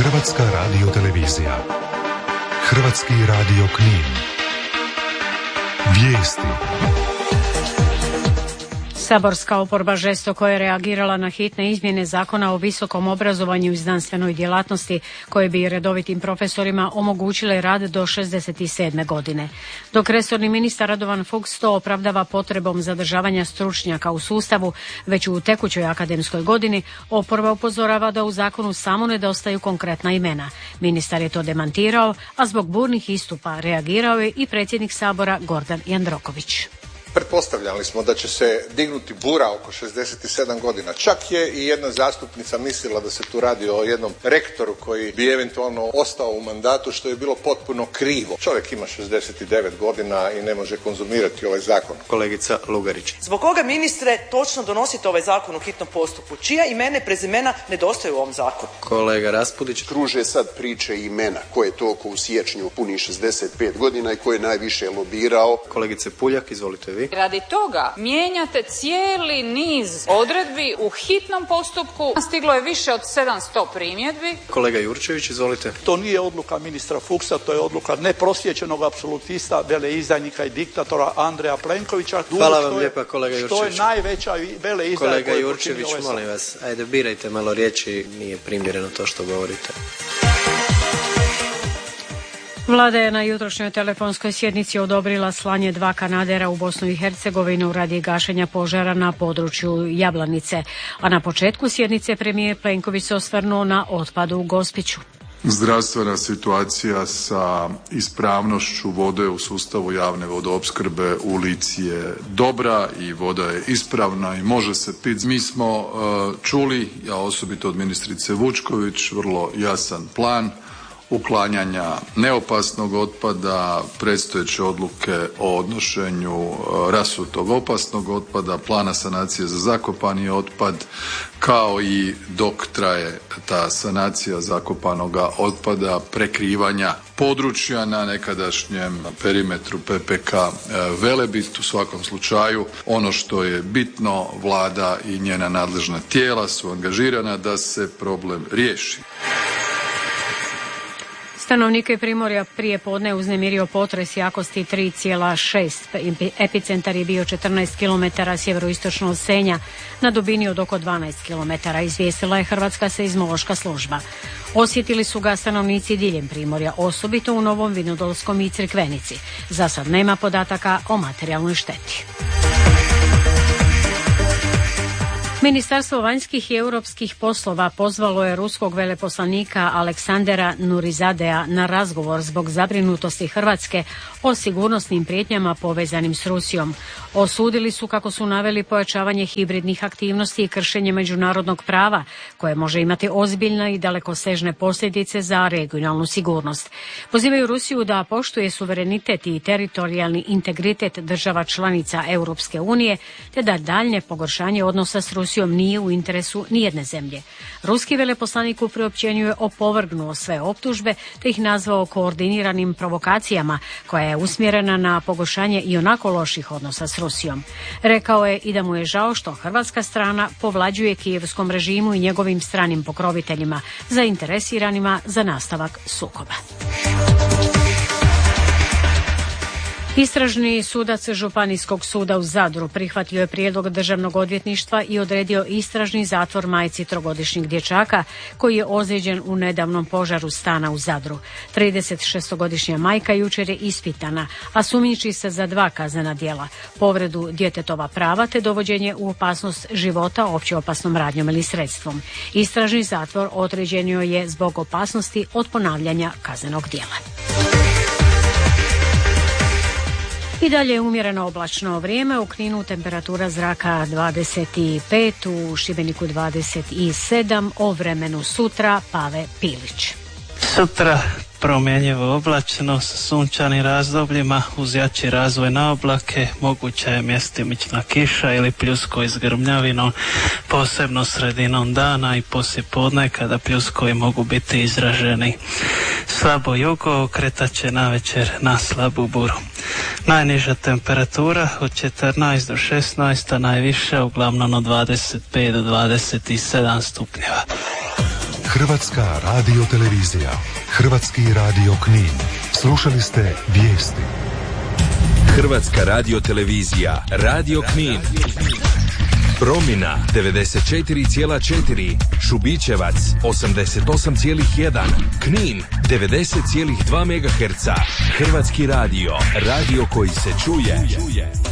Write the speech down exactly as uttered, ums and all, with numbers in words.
Hrvatska radiotelevizija. Hrvatski radio Knin. Vijesti. Saborska oporba žestoko je reagirala na hitne izmjene Zakona o visokom obrazovanju i znanstvenoj djelatnosti koje bi redovitim profesorima omogućile rad do šezdeset sedme godine. Dok resorni ministar Radovan Fuchs to opravdava potrebom zadržavanja stručnjaka u sustavu, već u tekućoj akademskoj godini, oporba upozorava da u zakonu samo nedostaju konkretna imena. Ministar je to demantirao, a zbog burnih istupa reagirao je i predsjednik Sabora Gordan Jandroković. Pretpostavljali smo da će se dignuti bura oko šezdeset sedam godina. Čak je i jedna zastupnica mislila da se tu radi o jednom rektoru koji bi eventualno ostao u mandatu, što je bilo potpuno krivo. Čovjek ima šezdeset devet godina i ne može konzumirati ovaj zakon. Kolegica Lugarić. Zbog koga, ministre, točno donosite ovaj zakon u hitnom postupku? Čija imena i prezimena nedostaju u ovom zakonu? Kolega Raspudić. Kruže sad priče i imena. Ko je to ko u siječnju puni šezdeset pet godina i ko je najviše lobirao. Kolegice Puljak, izvolite vi. Radi toga mijenjate cijeli niz odredbi u hitnom postupku. Stiglo je više od sedamsto primjedbi. Kolega Jurčević, izvolite. To nije odluka ministra Fuchsa, to je odluka neprosvijećenog apsolutista, veleizdajnika i diktatora Andreja Plenkovića. Hvala vam lijepa, kolega Jurčević. Što je najveća veleizdaja. Kolega Jurčević, molim vas, ajde birajte malo riječi, nije primjereno to što govorite. Vlada je na jutrošnjoj telefonskoj sjednici odobrila slanje dva kanadera u Bosnu i Hercegovinu radi gašenja požara na području Jablanice, a na početku sjednice premijer Plenković se osvrnuo na otpad u Gospiću. Zdravstvena situacija sa ispravnošću vode u sustavu javne vodoopskrbe u Lici je dobra i voda je ispravna i može se piti. Mi smo uh, čuli, ja osobito od ministrice Vučković, vrlo jasan plan uklanjanja neopasnog otpada, predstojeće odluke o odnošenju rasutog opasnog otpada, plana sanacije za zakopani otpad, kao i dok traje ta sanacija zakopanoga otpada, prekrivanja područja na nekadašnjem perimetru P P K Velebit. U svakom slučaju, ono što je bitno, vlada i njena nadležna tijela su angažirana da se problem riješi. Stanovnike Primorja prije podne uznemirio potres jakosti tri zarez šest. Epicentar je bio četrnaest kilometara sjeveroistočno od Senja na dubini od oko dvanaest kilometara, izvijestila je Hrvatska seizmološka služba. Osjetili su ga stanovnici diljem Primorja, osobito u Novom Vinodolskom i Crikvenici. Za sad nema podataka o materijalnoj šteti. Ministarstvo vanjskih i europskih poslova pozvalo je ruskog veleposlanika Aleksandera Nurizadea na razgovor zbog zabrinutosti Hrvatske o sigurnosnim prijetnjama povezanim s Rusijom. Osudili su, kako su naveli, pojačavanje hibridnih aktivnosti i kršenje međunarodnog prava, koje može imati ozbiljne i dalekosežne posljedice za regionalnu sigurnost. Pozivaju Rusiju da poštuje suverenitet i teritorijalni integritet država članica Europske unije, te da daljnje pogoršanje odnosa s Rusijom nije u interesu nijedne zemlje. Ruski veleposlanik u priopćenju je opovrgnuo sve optužbe te ih nazvao koordiniranim provokacijama, koja je usmjerena na pogoršanje i onako loših odnosa s Rusijom. Rekao je i da mu je žao što hrvatska strana povlađuje kijevskom režimu i njegovim stranim pokroviteljima zainteresiranima za nastavak sukoba. Istražni sudac Županijskog suda u Zadru prihvatio je prijedlog državnog odvjetništva i odredio istražni zatvor majci trogodišnjeg dječaka koji je ozlijeđen u nedavnom požaru stana u Zadru. tridesetšestogodišnja majka jučer je ispitana, a sumnjiči se za dva kaznena djela: povredu djetetova prava te dovođenje u opasnost života opće opasnom radnjom ili sredstvom. Istražni zatvor određen je zbog opasnosti od ponavljanja kaznenog djela. I dalje umjereno oblačno vrijeme, u Kninu temperatura zraka dvadeset pet, u Šibeniku dvadeset sedam, o vremenu sutra Pave Pilić. Sutra promjenjivo oblačno sa sunčanim razdobljima uz jači razvoj na oblake, moguća je mjestimična kiša ili pljusko s grmljavinom, posebno sredinom dana i poslijepodne kada pljuskovi mogu biti izraženi. Slabo jugo okretat će navečer na slabu buru. Najniža temperatura od četrnaest do šesnaest, a najviša uglavnom od dvadeset pet do dvadeset sedam stupnjeva. Hrvatska radiotelevizija. Hrvatski radio Knin. Slušali ste vijesti. Hrvatska radiotelevizija. Radio Knin. Promina devedeset četiri zarez četiri, Šubićevac osamdeset osam zarez jedan, Knin devedeset zarez dva megaherca. Hrvatski radio, radio koji se čuje.